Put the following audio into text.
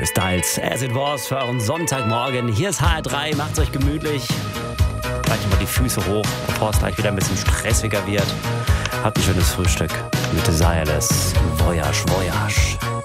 Styles, As It Was für euren Sonntagmorgen. Hier ist HR3, macht's euch gemütlich. Gleich mal die Füße hoch, bevor es gleich wieder ein bisschen stressiger wird. Habt ein schönes Frühstück mit Desireless. Voyage, Voyage.